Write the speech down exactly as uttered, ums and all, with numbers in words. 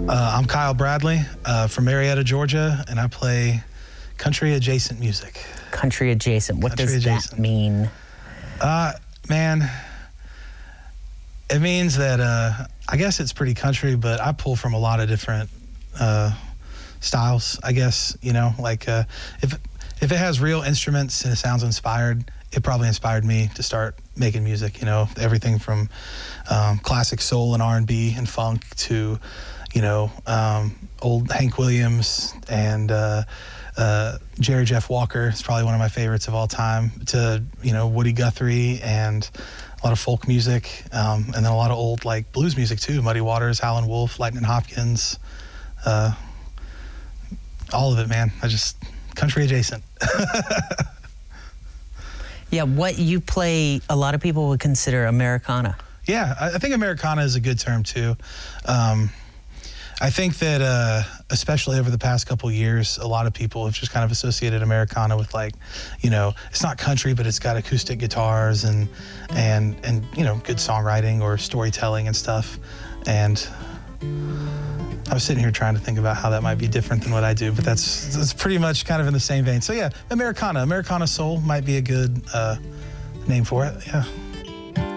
Uh, I'm Kyle Bradley uh, from Marietta, Georgia, and I play country adjacent music. Country adjacent. What Country does adjacent. that mean? Uh, man, it means that uh, I guess it's pretty country, but I pull from a lot of different uh, styles. I guess you know, like uh, if if it has real instruments and it sounds inspired, it probably inspired me to start making music. You know, everything from um, classic soul and R and B and funk to, you know, um, old Hank Williams and uh, uh, Jerry Jeff Walker is probably one of my favorites of all time, to, you know, Woody Guthrie and a lot of folk music, um, and then a lot of old like blues music too, Muddy Waters, Howlin' Wolf, Lightnin' Hopkins, uh, all of it, man. I just, country adjacent. Yeah, what you play, a lot of people would consider Americana. Yeah, I, I think Americana is a good term too. Um, I think that, uh, especially over the past couple years, a lot of people have just kind of associated Americana with, like, you know, it's not country, but it's got acoustic guitars and and and you know, good songwriting or storytelling and stuff. And I was sitting here trying to think about how that might be different than what I do, but that's that's pretty much kind of in the same vein. So yeah, Americana, Americana soul might be a good uh, name for it. Yeah.